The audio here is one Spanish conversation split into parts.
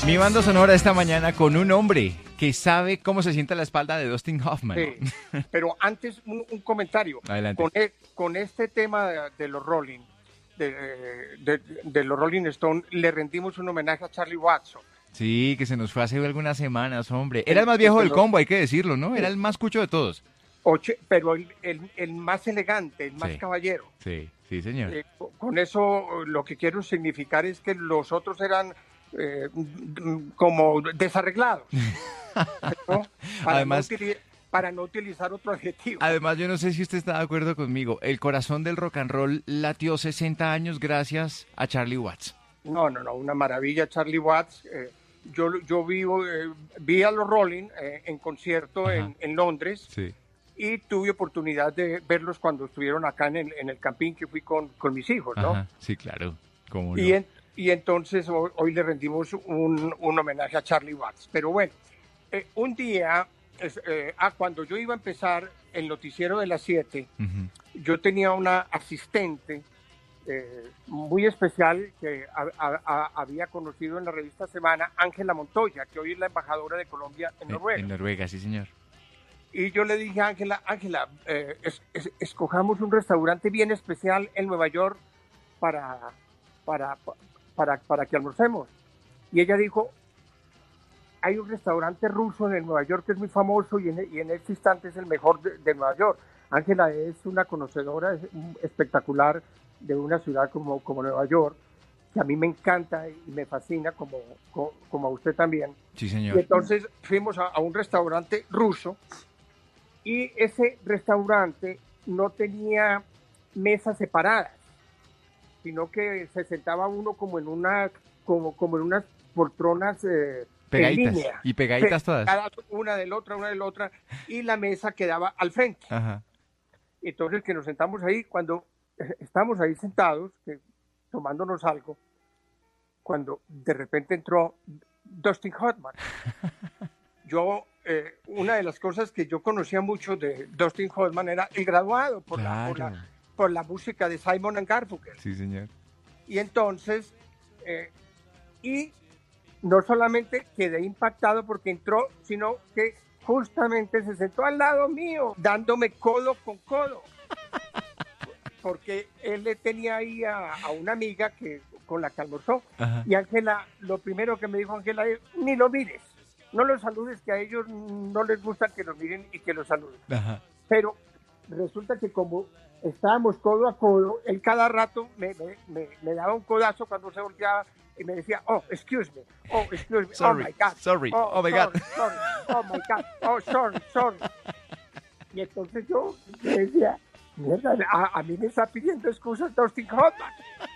Mi banda sonora esta mañana con un hombre que sabe cómo se siente la espalda de Dustin Hoffman. Sí, pero antes un comentario. Adelante. Con este tema de los Rolling, de los Rolling Stones, le rendimos un homenaje a Charlie Watson. Sí, que se nos fue hace algunas semanas, hombre. Era el más viejo del combo, hay que decirlo, ¿no? Era el más cucho de todos. Pero el más elegante, el más Sí. caballero. Sí, sí, señor. Con eso lo que quiero significar es que los otros eran como desarreglados, ¿no? Además, para no utilizar otro adjetivo. Además, yo no sé si usted está de acuerdo conmigo. El corazón del rock and roll latió 60 años gracias a Charlie Watts. No, una maravilla Charlie Watts. Yo vi a los Rolling en concierto en Londres. Sí. Y tuve oportunidad de verlos cuando estuvieron acá en el camping que fui con mis hijos, ¿no? Ajá, sí, claro. ¿Cómo no? Y entonces hoy le rendimos un homenaje a Charlie Watts. Pero bueno, un día, cuando yo iba a empezar el noticiero de las 7, yo tenía una asistente muy especial que había conocido en la revista Semana, Ángela Montoya, que hoy es la embajadora de Colombia en Noruega. En Noruega, sí, señor. Y yo le dije a Ángela, escojamos un restaurante bien especial en Nueva York para que almorcemos. Y ella dijo, hay un restaurante ruso en Nueva York que es muy famoso y en este instante es el mejor de Nueva York. Ángela es una conocedora espectacular de una ciudad como Nueva York, que a mí me encanta y me fascina, como a usted también. Sí, señor. Y entonces fuimos a un restaurante ruso. Y ese restaurante no tenía mesas separadas, sino que se sentaba uno como en unas poltronas pegaditas, en línea. Y pegaditas todas. Una de la otra, y la mesa quedaba al frente. Ajá. Entonces que nos sentamos ahí, cuando estamos ahí sentados, tomándonos algo, cuando de repente entró Dustin Hoffman. Una de las cosas que yo conocía mucho de Dustin Hoffman era el graduado por la música de Simon & Garfunkel. Sí, señor. Y entonces, y no solamente quedé impactado porque entró, sino que justamente se sentó al lado mío, dándome codo con codo. Porque él le tenía ahí a una amiga con la que almorzó. Ajá. Y Ángela, lo primero que me dijo Ángela es, ni lo mires. No los saludes, que a ellos no les gusta que los miren y que los saluden. Ajá. Pero resulta que como estábamos codo a codo, él cada rato me daba un codazo cuando se volteaba y me decía, excuse me, sorry, oh my God, sorry, oh my God, sorry, oh my God, sorry. Y entonces yo le decía, mierda, a mí me está pidiendo excusas Dustin Hoffman.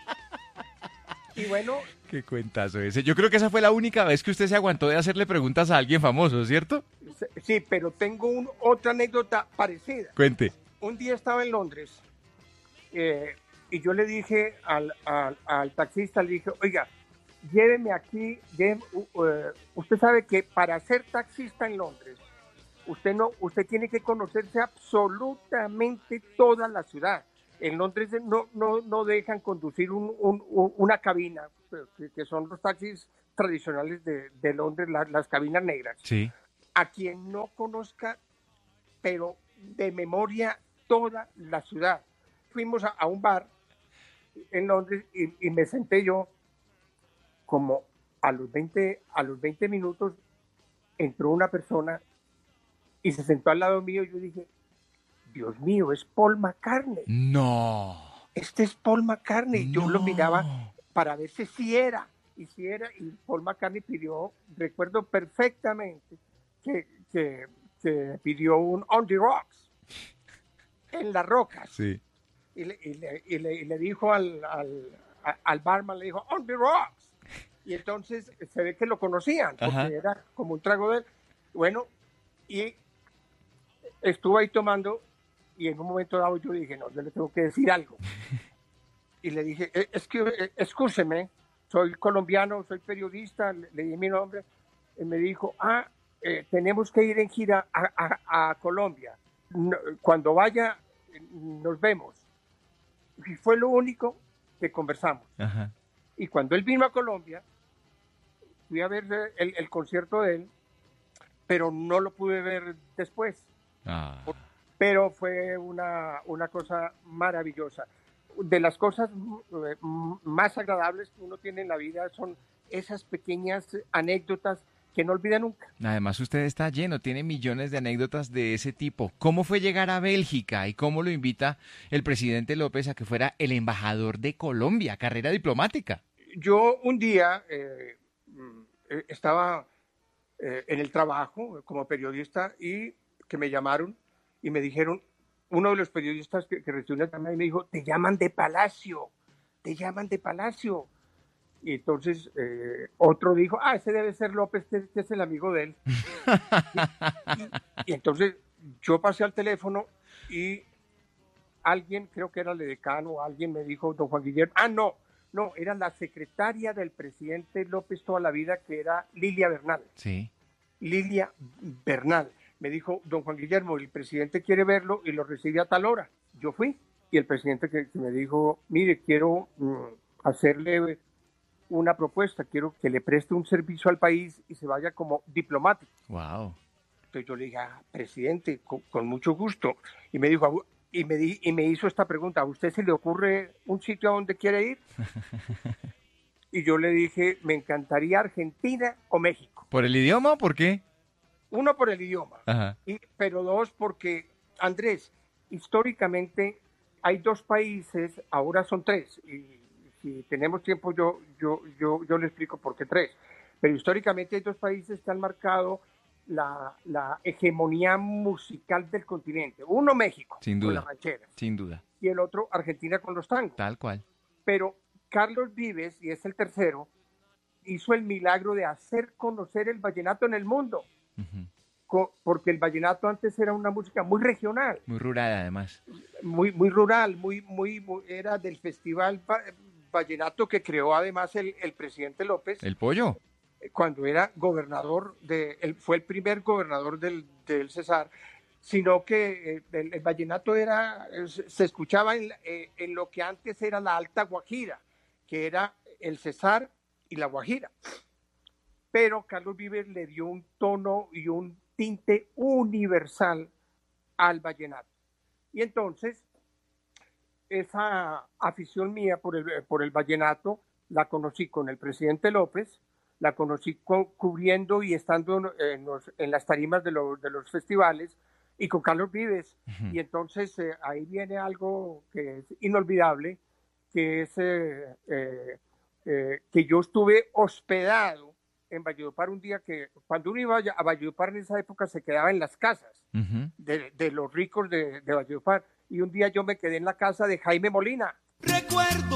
Y bueno... Qué cuentazo ese. Yo creo que esa fue la única vez que usted se aguantó de hacerle preguntas a alguien famoso, ¿cierto? Sí, pero tengo otra anécdota parecida. Cuente. Un día estaba en Londres y yo le dije al taxista, le dije, oiga, lléveme aquí. Usted sabe que para ser taxista en Londres, usted tiene que conocerse absolutamente toda la ciudad. En Londres no dejan conducir una cabina, que son los taxis tradicionales de Londres, las cabinas negras. Sí. A quien no conozca, pero de memoria, toda la ciudad. Fuimos a un bar en Londres y me senté yo, como a los 20 minutos entró una persona y se sentó al lado mío y yo dije, Dios mío, es Paul McCartney. No. Este es Paul McCartney. Yo No. lo miraba para ver si era. Y Paul McCartney recuerdo perfectamente que pidió un On the Rocks, en las rocas. Sí. Y le dijo al barman, le dijo, On the Rocks. Y entonces se ve que lo conocían, porque Ajá. era como un trago de él. Bueno, y estuvo ahí tomando, y en un momento dado yo dije, no, yo le tengo que decir algo. Y le dije, excúseme, soy colombiano, soy periodista, le di mi nombre. Y me dijo, tenemos que ir en gira a Colombia. Cuando vaya, nos vemos. Y fue lo único que conversamos. Ajá. Y cuando él vino a Colombia, fui a ver el concierto de él, pero no lo pude ver después. Ah. Pero fue una cosa maravillosa. De las cosas más agradables que uno tiene en la vida son esas pequeñas anécdotas que no olvida nunca. Además, usted está lleno, tiene millones de anécdotas de ese tipo. ¿Cómo fue llegar a Bélgica y cómo lo invita el presidente López a que fuera el embajador de Colombia, carrera diplomática? Yo un día estaba en el trabajo como periodista y que me llamaron y me dijeron, uno de los periodistas que recibió una llamada y me dijo, te llaman de Palacio, te llaman de Palacio. Y entonces otro dijo, ese debe ser López, que es el amigo de él. y entonces yo pasé al teléfono y alguien, creo que era el decano, alguien me dijo, don Juan Guillermo, no, era la secretaria del presidente López toda la vida, que era Lilia Bernal. Sí. Lilia Bernal. Me dijo, don Juan Guillermo, el presidente quiere verlo y lo recibe a tal hora. Yo fui y el presidente que me dijo, mire, quiero hacerle una propuesta, quiero que le preste un servicio al país y se vaya como diplomático. Wow. Entonces yo le dije, presidente, con mucho gusto. Y me dijo, y me hizo esta pregunta, ¿a usted se le ocurre un sitio a donde quiere ir? Y yo le dije, me encantaría Argentina o México. ¿Por el idioma o por qué? Uno, por el idioma, Ajá. pero dos, porque, Andrés, históricamente hay dos países, ahora son tres, y si tenemos tiempo yo le explico por qué tres, pero históricamente hay dos países que han marcado la hegemonía musical del continente. Uno, México, Sin con duda. las rancheras, Sin duda. y el otro, Argentina, con los tangos. Tal cual. Pero Carlos Vives, y es el tercero, hizo el milagro de hacer conocer el vallenato en el mundo. Porque el vallenato antes era una música muy regional. Muy rural, además. Muy rural, muy era del festival vallenato que creó además el presidente López. ¿El pollo? Cuando era gobernador, fue el primer gobernador del Cesar, sino que el vallenato se escuchaba en lo que antes era la Alta Guajira, que era el Cesar y la Guajira. Pero Carlos Vives le dio un tono y un tinte universal al vallenato. Y entonces, esa afición mía por el vallenato la conocí con el presidente López, la conocí cubriendo y estando en las tarimas de los festivales, y con Carlos Vives. Y entonces ahí viene algo que es inolvidable, que es que yo estuve hospedado en Valledupar un día, que cuando uno iba a Valledupar en esa época se quedaba en las casas de los ricos de Valledupar, y un día yo me quedé en la casa de Jaime Molina. Recuerdo